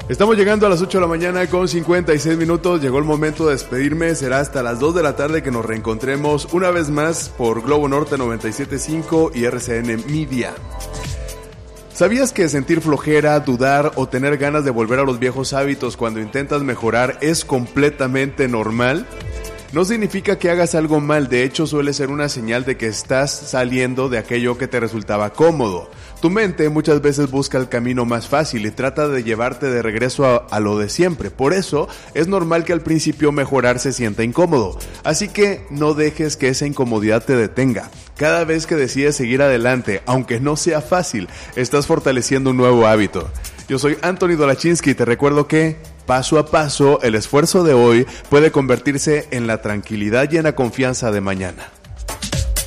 Estamos llegando a las 8 de la mañana con 56 minutos. Llegó el momento de despedirme. Será hasta las 2 de la tarde que nos reencontremos una vez más por Globo Norte 97.5 y RCN Media. ¿Sabías que sentir flojera, dudar o tener ganas de volver a los viejos hábitos cuando intentas mejorar es completamente normal? No significa que hagas algo mal, de hecho suele ser una señal de que estás saliendo de aquello que te resultaba cómodo. Tu mente muchas veces busca el camino más fácil y trata de llevarte de regreso a lo de siempre. Por eso es normal que al principio mejorar se sienta incómodo. Así que no dejes que esa incomodidad te detenga. Cada vez que decides seguir adelante, aunque no sea fácil, estás fortaleciendo un nuevo hábito. Yo soy Anthony Dolachinsky y te recuerdo que paso a paso el esfuerzo de hoy puede convertirse en la tranquilidad y en la confianza de mañana.